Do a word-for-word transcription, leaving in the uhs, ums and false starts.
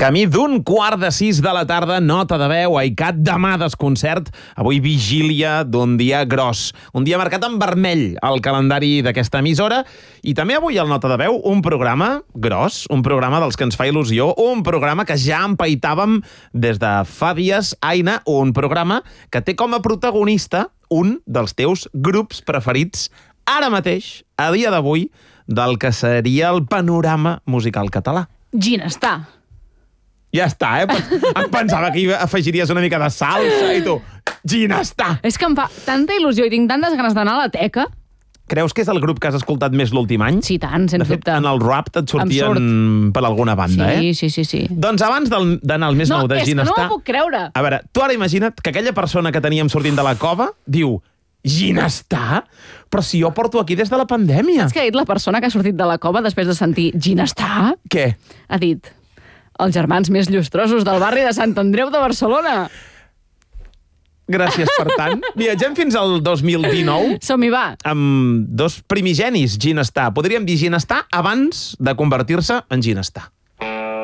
Camí d'un quart de sis de la tarda, nota de veu, Aicat, demà desconcert, avui vigília d'un dia gros, un dia marcat en vermell al calendari d'aquesta emissora, i també avui al Nota de Veu un programa gros, un programa dels que ens fa il·lusió, un programa que ja empaitàvem des de fa dies, Aina, un programa que té com a protagonista un dels teus grups preferits ara mateix, a dia d'avui, del que seria el panorama musical català. Ginestar. Ja està, eh? Em pensava que hi afegiries una mica de salsa i tu, Ginestar! És que em fa tanta il·lusió i tinc tantes ganes d'anar a la teca. Creus que és el grup que has escoltat més l'últim any? Sí, tant, sens de fet, dubte. en el rap et sortien surt. per alguna banda, sí, eh? Sí, sí, sí. Doncs abans del- d'anar al més No, nou de és que Ginestar... no m'ho puc creure. A veure, tu ara imagina't que aquella persona que teníem sortint de la cova diu Ginestar? Però si jo porto aquí des de la pandèmia. Saps què ha dit la persona que ha sortit de la cova després de sentir Ginestar? Què? Ha dit, els germans més llustrosos del barri de Sant Andreu de Barcelona. Gràcies per tant. Viatgem fins al dos mil dinou Som-hi, va. amb dos primigenis Ginestar. Podríem dir Ginestar abans de convertir-se en Ginestar.